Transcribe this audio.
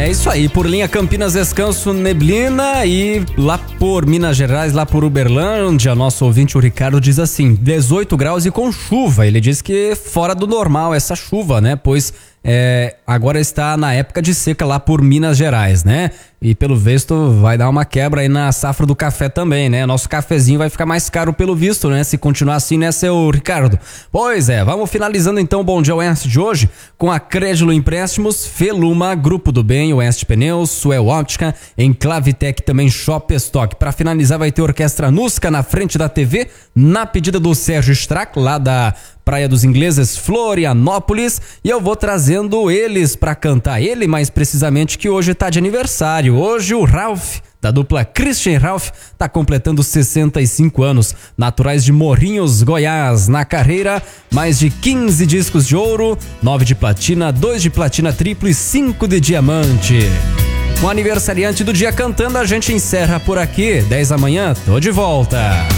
isso aí, por linha Campinas, descanso, neblina, e lá por Minas Gerais, lá por Uberlândia, nosso ouvinte, o Ricardo, diz assim, 18 graus e com chuva. Ele diz que fora do normal essa chuva, né? Pois agora está na época de seca lá por Minas Gerais, né? E pelo visto vai dar uma quebra aí na safra do café também, né? Nosso cafezinho vai ficar mais caro pelo visto, né? Se continuar assim, né, seu Ricardo? Pois é, vamos finalizando então o Bom Dia Oeste de hoje com a Crédito Empréstimos, Feluma, Grupo do Bem, Oeste Pneus, Suel Óptica, Enclavitec, também Shop Stock. Para finalizar vai ter Orquestra Nusca na frente da TV, na pedida do Sérgio Strack, lá da Praia dos Ingleses, Florianópolis, e eu vou trazendo eles para cantar. Ele, mais precisamente, que hoje tá de aniversário. Hoje o Ralph, da dupla Christian Ralph, tá completando 65 anos. Naturais de Morrinhos, Goiás. Na carreira, mais de 15 discos de ouro, 9 de platina, 2 de platina triplo e 5 de diamante. Com o aniversariante do dia cantando, a gente encerra por aqui. 10 da manhã, tô de volta.